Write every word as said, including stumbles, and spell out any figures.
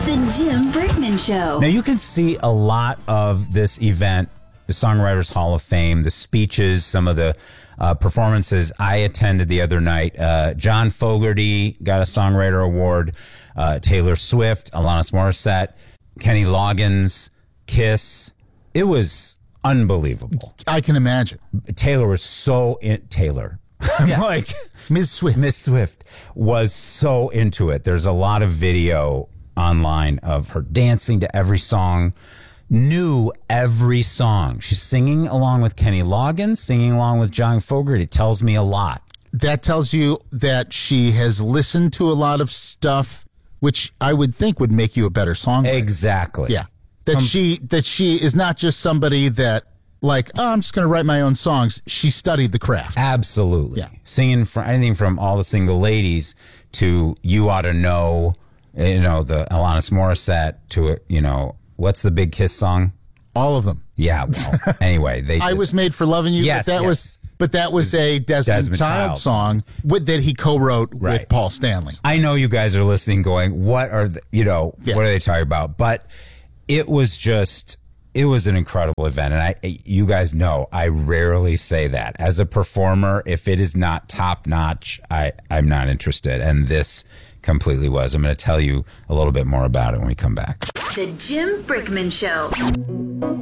The Jim Brickman Show. Now, you can see a lot of this event, the Songwriters Hall of Fame, the speeches, some of the uh, performances I attended the other night. Uh, John Fogerty got a Songwriter Award. Uh, Taylor Swift, Alanis Morissette, Kenny Loggins, Kiss. It was unbelievable. I can imagine. Taylor was so in Taylor. Yeah. like Miz Swift. Miz Swift was so into it. There's a lot of video online of her dancing to every song, knew every song. She's singing along with Kenny Loggins, singing along with John Fogerty. It tells me a lot. That tells you that she has listened to a lot of stuff, which I would think would make you a better songwriter. Exactly. Yeah. That um, she that she is not just somebody that, like, oh, I'm just going to write my own songs. She studied the craft. Absolutely. Yeah. Singing from anything from All the Single Ladies to You Ought to Know, you know, the Alanis Morissette to, you know, what's the big Kiss song? All of them. Yeah. Well, anyway, they. I Was Made for Loving You. Yes, but that yes. was, but that was a Desmond, Desmond Child, Child song with, that he co-wrote Right. with Paul Stanley. I know you guys are listening going, what are, the, you know, Yeah. what are they talking about? But it was just, it was an incredible event. And I, you guys know, I rarely say that. As a performer, if it is not top notch, I, I'm not interested. And this completely was. I'm going to tell you a little bit more about it when we come back. The Jim Brickman Show.